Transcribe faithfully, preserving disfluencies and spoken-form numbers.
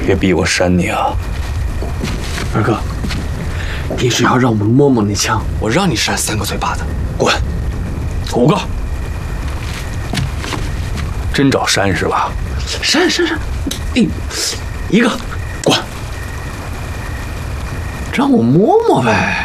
别逼我扇你啊！ 二哥，你是要让我们摸摸那枪？ 我让你扇三个嘴巴子，滚！五个，真找扇是吧？ 扇扇扇，哎，一个，滚！让我摸摸呗。